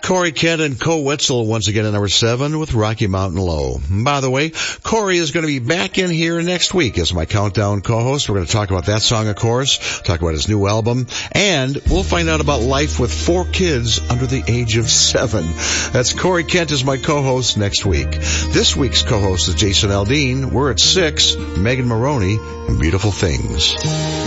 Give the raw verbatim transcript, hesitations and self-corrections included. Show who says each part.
Speaker 1: Corey Kent and Co. Wetzel once again at number seven with Rocky Mountain Low. By the way, Corey is going to be back in here next week as my countdown co-host. We're going to talk about that song, of course, talk about his new album, and we'll find out about life with four kids under the age of seven. That's Corey Kent as my co-host next week. This week's co-host is Jason Aldean. We're at six, Megan Maroney, and Beautiful Things.